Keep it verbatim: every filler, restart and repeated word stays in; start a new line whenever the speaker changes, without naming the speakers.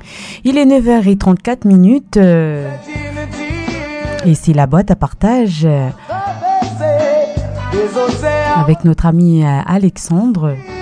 Il est neuf heures trente-quatre minutes euh, et c'est la boîte à partage euh, avec notre ami euh, Alexandre.